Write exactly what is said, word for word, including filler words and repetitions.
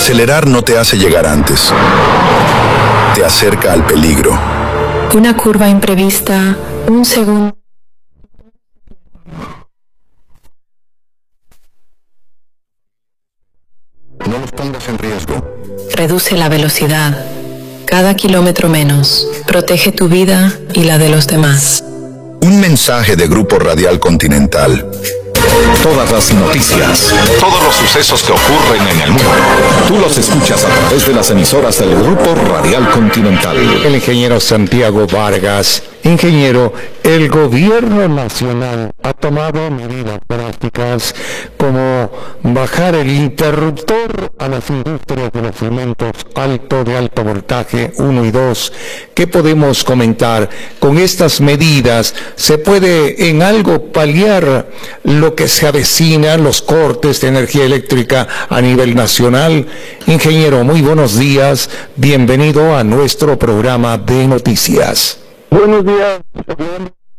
Acelerar no te hace llegar antes. Te acerca al peligro. Una curva imprevista, un segundo. No los pongas en riesgo. Reduce la velocidad. Cada kilómetro menos. Protege tu vida y la de los demás. Un mensaje de Grupo Radial Continental. Todas las noticias, todos los sucesos que ocurren en el mundo, tú los escuchas a través de las emisoras del Grupo Radial Continental. El ingeniero Santiago Vargas. Ingeniero, el gobierno nacional ha tomado medidas drásticas como bajar el interruptor a las industrias de los cementos alto de alto voltaje uno y dos. ¿Qué podemos comentar? Con estas medidas, ¿se puede en algo paliar lo que se avecina, los cortes de energía eléctrica a nivel nacional? Ingeniero, muy buenos días. Bienvenido a nuestro programa de noticias. Buenos días.